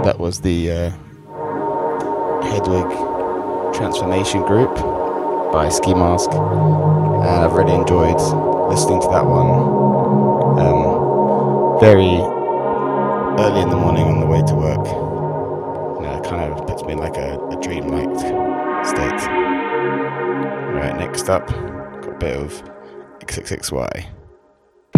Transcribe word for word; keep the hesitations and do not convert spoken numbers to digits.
That was the uh, Hedwig Transformation Group by Ski Mask, and I've really enjoyed listening to that one. Um, very early in the morning on the way to work. You know, it kind of puts me in like a, a dreamlike state. Right, next up, got a bit of X X X Y.